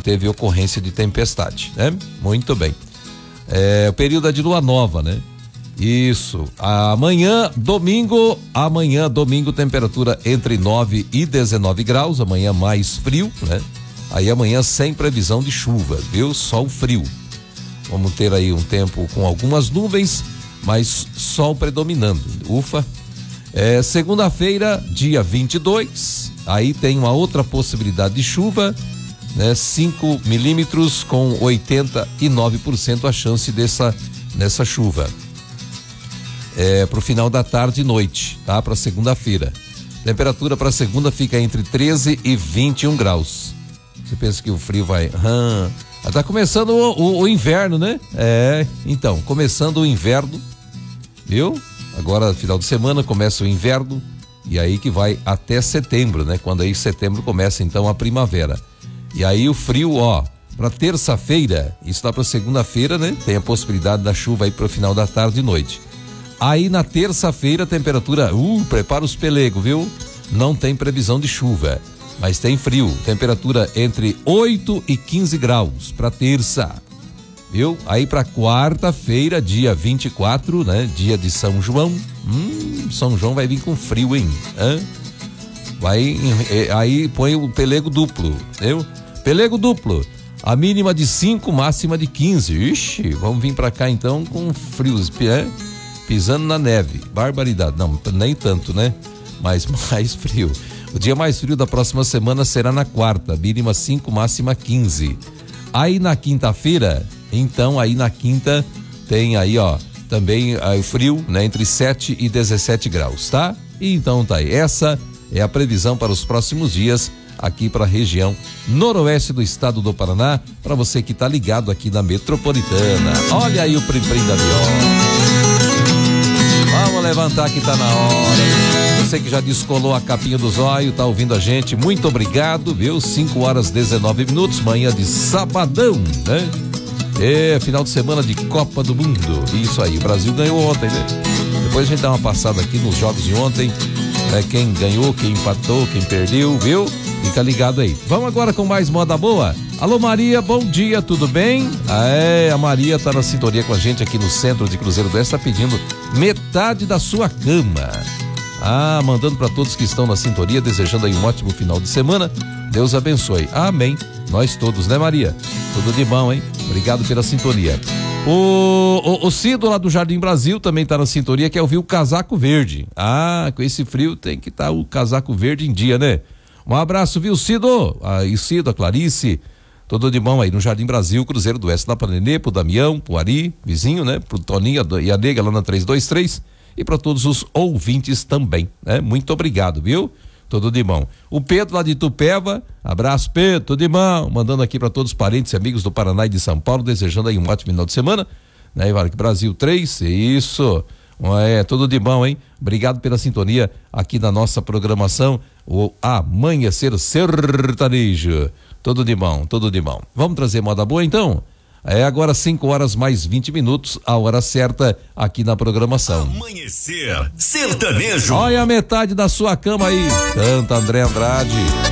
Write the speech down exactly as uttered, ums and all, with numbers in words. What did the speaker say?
teve ocorrência de tempestade, né? Muito bem. É, o período é de lua nova, né? Isso. Amanhã, domingo, amanhã, domingo, temperatura entre nove e dezenove graus, amanhã mais frio, né? Aí amanhã sem previsão de chuva, viu? Sol frio. Vamos ter aí um tempo com algumas nuvens, mas sol predominando. Ufa. É, segunda-feira, dia vinte e dois, aí tem uma outra possibilidade de chuva, né? cinco milímetros com oitenta e nove por cento a chance dessa, dessa chuva. É, pro final da tarde e noite, tá? Para segunda-feira. Temperatura para segunda fica entre treze e vinte e um graus. Você pensa que o frio vai... Hum, tá começando o, o, o inverno, né? É, então, começando o inverno, viu? Agora, final de semana, começa o inverno, e aí que vai até setembro, né? Quando aí setembro começa, então, a primavera. E aí o frio, ó, para terça-feira, isso dá para segunda-feira, né? Tem a possibilidade da chuva aí pro final da tarde e noite. Aí na terça-feira a temperatura, uh, prepara os pelegos, viu? Não tem previsão de chuva, mas tem frio, temperatura entre oito e quinze graus para terça, viu? Aí para quarta-feira, dia vinte e quatro, né? Dia de São João, hum, São João vai vir com frio, hein? Hã? Vai, aí põe o pelego duplo, viu? Pelego duplo, a mínima de cinco, máxima de quinze, ixi, vamos vir para cá então com frios, é? Pisando na neve, barbaridade, não, nem tanto, né? Mas mais frio. O dia mais frio da próxima semana será na quarta, mínima cinco, máxima quinze. Aí na quinta-feira, então aí na quinta tem aí, ó, também aí, o frio, né? Entre sete e dezessete graus, tá? E então tá aí, essa é a previsão para os próximos dias aqui para a região noroeste do estado do Paraná, para você que tá ligado aqui na metropolitana. Olha aí o prim-prim da viola. Vamos levantar que tá na hora. Você que já descolou a capinha do zóio, tá ouvindo a gente, muito obrigado, viu? cinco horas dezenove minutos, manhã de sabadão, né? É, final de semana de Copa do Mundo. Isso aí, o Brasil ganhou ontem, né? Depois a gente dá uma passada aqui nos jogos de ontem, né? Quem ganhou, quem empatou, quem perdeu, viu? Fica ligado aí. Vamos agora com mais moda boa. Alô Maria, bom dia, tudo bem? É, a Maria tá na sintonia com a gente aqui no centro de Cruzeiro do Oeste, tá pedindo metade da sua cama. Ah, mandando para todos que estão na sintonia, desejando aí um ótimo final de semana. Deus abençoe. Amém. Nós todos, né Maria? Tudo de bom, hein? Obrigado pela sintonia. O, o, o Cido lá do Jardim Brasil também tá na sintonia, quer ouvir o casaco verde. Ah, com esse frio tem que estar tá o casaco verde em dia, né? Um abraço, viu, Cido? Ah, e Cido, a Clarice, tudo de bom aí no Jardim Brasil, Cruzeiro do Oeste, lá para Nenê, pro Damião, pro Ari, vizinho, né? Pro Toninho e a Nega lá na trezentos e vinte e três e para todos os ouvintes também, né? Muito obrigado, viu? Tudo de bom. O Pedro lá de Itupeva, abraço Pedro, tudo de bom, mandando aqui para todos os parentes e amigos do Paraná e de São Paulo, desejando aí um ótimo final de semana, né? Brasil três, isso, é, tudo de bom, hein? Obrigado pela sintonia aqui na nossa programação, o Amanhecer Sertanejo. Tudo de bom, tudo de bom. Vamos trazer moda boa então? É agora cinco horas mais vinte minutos, a hora certa aqui na programação. Amanhecer Sertanejo. Olha a metade da sua cama aí. Canta André Andrade.